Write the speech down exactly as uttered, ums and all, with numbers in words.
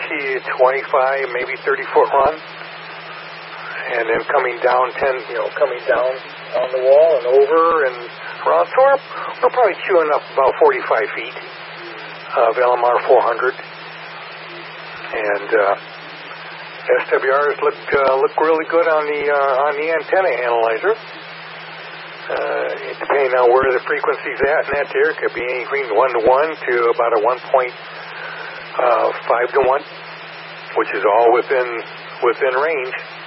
twenty, twenty-five, maybe thirty foot run, and then coming down ten, you know, coming down on the wall and over and around. So we're, we're probably chewing up about forty-five feet of L M R four hundred, and uh, S W Rs look uh, look really good on the uh, on the antenna analyzer. Uh, depending on where the frequency's at, and that there could be anything one to one to about a one point five to one, which is all within within range.